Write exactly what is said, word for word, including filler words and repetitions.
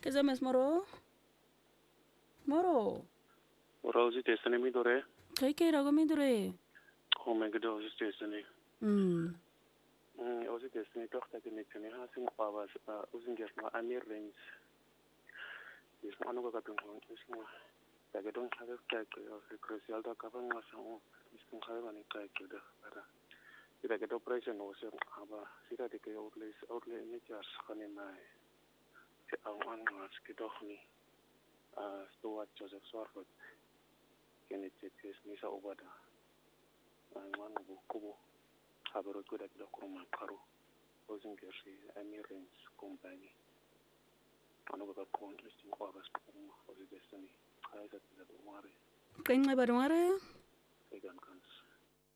¿Qué se me moro? Moro. Rosie Destiny mi dore. Kai kai rago mi dure. Oh my god, Rosie Destiny. Hmm. Mm, Rosie Destiny doch da gene kene ha sing baba sa uzinges ma ami range. Is ma no ga tun hon is ma. Da ga don ha ga ka ka se crucial da ka ban ma sa o. Is tun ha ba ni ka ka da para. Ida ga operation o se aba sira de ke outlet outlet ni jas khane mai. Se ang an was ke doch ni. Ah, Stuart Joseph Swarford. Kene tes ni sa obada. Ang bu kubo. Habaro kuda kida kuruma karo. Ozingersi Emirens company. Ano ba ko interesting ko abas kuma Rosie Destiny. Kaya sa tila dumare. Kai ngai barware. Kaigan kans.